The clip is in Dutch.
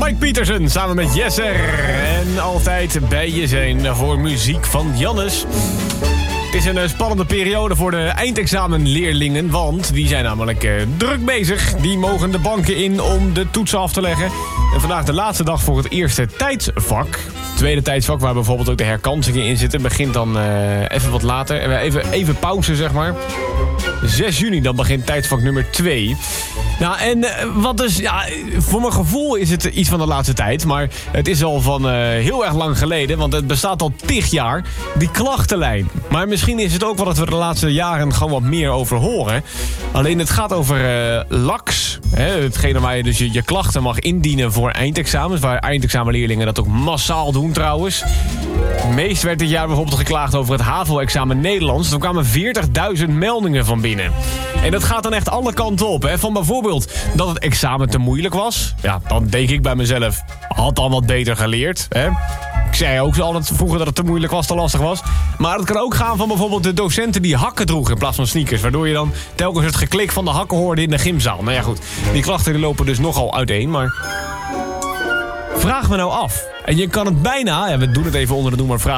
Mike Pietersen samen met Jesser. En altijd bij je zijn voor muziek van Jannes. Het is een spannende periode voor de eindexamenleerlingen, want die zijn namelijk druk bezig. Die mogen de banken in om de toetsen af te leggen. En vandaag de laatste dag voor het eerste tijdsvak. Het tweede tijdsvak, waar bijvoorbeeld ook de herkansingen in zitten, begint dan even wat later. Even pauze, zeg maar. 6 juni, dan begint tijdsvak nummer 2. Nou, en wat dus, ja, voor mijn gevoel is het iets van de laatste tijd. Maar het is al van heel erg lang geleden, want het bestaat al 10 jaar. Die klachtenlijn. Maar misschien is het ook wel dat we de laatste jaren gewoon wat meer over horen. Alleen het gaat over LAX. Hetgene waar je dus je klachten mag indienen voor eindexamens. Waar eindexamenleerlingen dat ook massaal doen trouwens. Meest werd dit jaar bijvoorbeeld geklaagd over het HAVO-examen Nederlands. Er kwamen 40.000 meldingen van binnen. En dat gaat dan echt alle kanten op. Van bijvoorbeeld dat het examen te moeilijk was. Ja, dan denk ik bij mezelf, had dan wat beter geleerd. Ik zei ook altijd vroeger dat het te moeilijk was, te lastig was. Maar het kan ook gaan van bijvoorbeeld de docenten die hakken droegen in plaats van sneakers. Waardoor je dan telkens het geklik van de hakken hoorde in de gymzaal. Nou ja goed, die klachten die lopen dus nogal uiteen. Maar vraag me nou af. En je kan het bijna, we doen het even onder de noemer vraag.